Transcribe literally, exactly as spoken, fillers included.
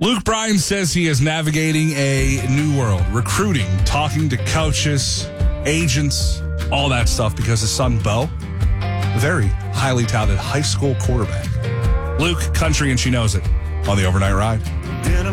Luke Bryan says he is navigating a new world, recruiting, talking to coaches, agents, all that stuff because his son, Bo, a very highly touted high school quarterback. Luke, country, and she knows it on the Overnight Ride.